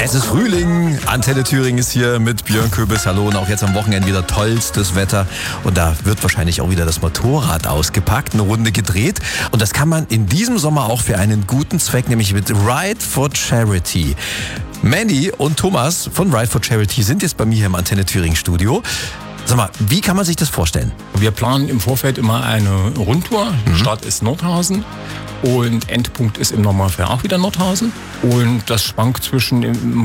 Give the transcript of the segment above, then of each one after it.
Es ist Frühling, Antenne Thüringen ist hier mit Björn Köbis. Hallo, und auch jetzt am Wochenende wieder tollstes Wetter. Und da wird wahrscheinlich auch wieder das Motorrad ausgepackt, eine Runde gedreht. Und das kann man in diesem Sommer auch für einen guten Zweck, nämlich mit Ride for Charity. Mandy und Thomas von Ride for Charity sind jetzt bei mir hier im Antenne Thüringen Studio. Sag mal, wie kann man sich das vorstellen? Wir planen im Vorfeld immer eine Rundtour. Start ist Nordhausen und Endpunkt ist im Normalfall auch wieder Nordhausen. Und das schwankt zwischen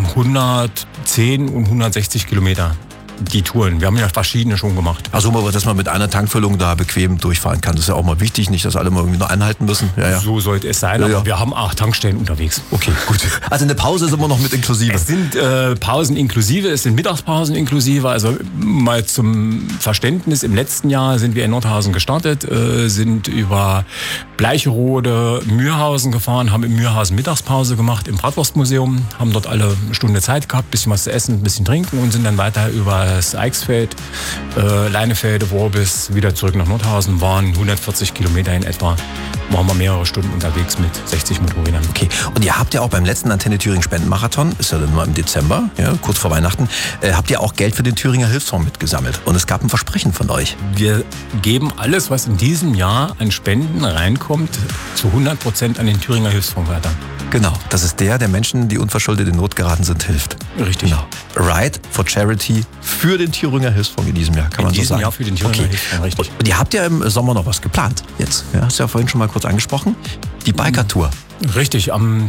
110 und 160 Kilometer. Die Touren. Wir haben ja verschiedene schon gemacht. Also, dass man mit einer Tankfüllung da bequem durchfahren kann. Das ist ja auch mal wichtig, nicht, dass alle mal irgendwie noch anhalten müssen. Ja. So sollte es sein, aber wir haben 8 Tankstellen unterwegs. Okay, gut. Also eine Pause ist immer noch mit inklusive. Es sind Pausen inklusive, es sind Mittagspausen inklusive. Also mal zum Verständnis, im letzten Jahr sind wir in Nordhausen gestartet, sind über Bleicherode, Mürhausen gefahren, haben in Mürhausen Mittagspause gemacht im Bratwurstmuseum, haben dort alle eine Stunde Zeit gehabt, bisschen was zu essen, ein bisschen trinken und sind dann weiter über das Eichsfeld, Leinefelde, Worbis, wieder zurück nach Nordhausen, waren 140 Kilometer in etwa, waren wir mehrere Stunden unterwegs mit 60 Motorrädern. Okay, und ihr habt ja auch beim letzten Antenne Thüringen Spendenmarathon, ist ja dann mal im Dezember, ja, kurz vor Weihnachten, habt ihr auch Geld für den Thüringer Hilfsfonds mitgesammelt. Und es gab ein Versprechen von euch. Wir geben alles, was in diesem Jahr an Spenden reinkommt, zu 100% an den Thüringer Hilfsfonds weiter. Genau, das ist der Menschen, die unverschuldet in Not geraten sind, hilft. Richtig. Genau. Ride for Charity für den Thüringer Hilfsfonds in diesem Jahr, kann man so sagen. In diesem Jahr für den Thüringer Hilfsfonds, richtig. Und ihr habt ja im Sommer noch was geplant jetzt. Ja, hast du ja vorhin schon mal kurz angesprochen. Die Biker-Tour. Richtig, am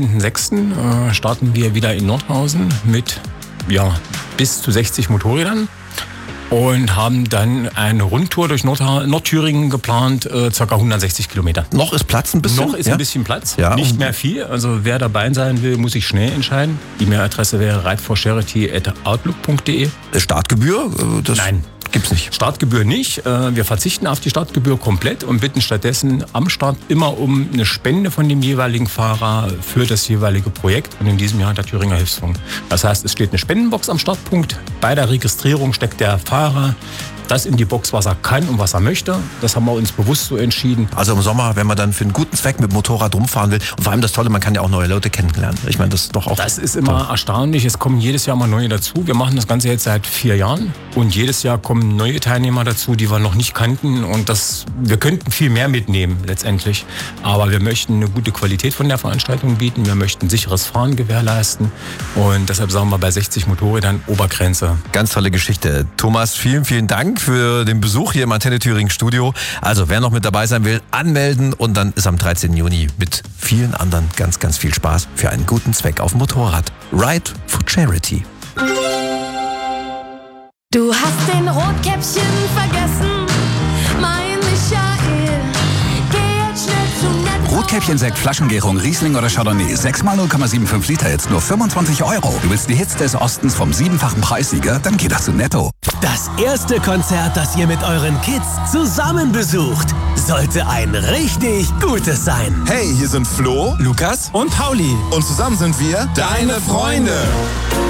13.06. Starten wir wieder in Nordhausen mit bis zu 60 Motorrädern. Und haben dann eine Rundtour durch Nordthüringen geplant, ca. 160 Kilometer. Noch ist Platz ein bisschen? Noch ist ein bisschen Platz, ja, nicht mehr viel. Also wer dabei sein will, muss sich schnell entscheiden. Die E-Mail-Adresse wäre rideforcharity@outlook.de. Startgebühr? Nein. Gibt's nicht. Startgebühr nicht. Wir verzichten auf die Startgebühr komplett und bitten stattdessen am Start immer um eine Spende von dem jeweiligen Fahrer für das jeweilige Projekt und in diesem Jahr der Thüringer Hilfsfonds. Das heißt, es steht eine Spendenbox am Startpunkt. Bei der Registrierung steckt der Fahrer das in die Box, was er kann und was er möchte. Das haben wir uns bewusst so entschieden. Also im Sommer, wenn man dann für einen guten Zweck mit dem Motorrad rumfahren will, und vor allem das Tolle, man kann ja auch neue Leute kennenlernen. Ich meine, das ist doch auch... Das ist immer erstaunlich. Es kommen jedes Jahr mal neue dazu. Wir machen das Ganze jetzt seit 4 Jahren und jedes Jahr kommen neue Teilnehmer dazu, die wir noch nicht kannten und wir könnten viel mehr mitnehmen letztendlich. Aber wir möchten eine gute Qualität von der Veranstaltung bieten. Wir möchten sicheres Fahren gewährleisten und deshalb sagen wir bei 60 Motorrädern Obergrenze. Ganz tolle Geschichte. Thomas, vielen, vielen Dank für den Besuch hier im Antenne Thüringen Studio. Also wer noch mit dabei sein will, anmelden und dann ist am 13. Juni mit vielen anderen ganz, ganz viel Spaß für einen guten Zweck auf dem Motorrad. Ride for Charity. Du hast den Rotkäppchen vergessen, mein Michael. Geh jetzt schnell zu Netto. Rotkäppchen, Sekt, Flaschengärung, Riesling oder Chardonnay. 6 mal 0,75 Liter, jetzt nur 25 Euro. Du willst die Hits des Ostens vom 7-fachen Preissieger? Dann geh doch zu Netto. Das erste Konzert, das ihr mit euren Kids zusammen besucht, sollte ein richtig gutes sein. Hey, hier sind Flo, Lukas und Pauli. und zusammen sind wir Deine Freunde.